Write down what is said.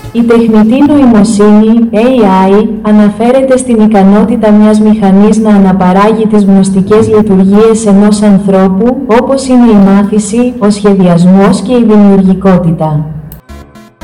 Η τεχνητή νοημοσύνη, AI, αναφέρεται στην ικανότητα μιας μηχανής να αναπαράγει τις γνωστικές λειτουργίες ενός ανθρώπου, όπως είναι η μάθηση, ο σχεδιασμός και η δημιουργικότητα.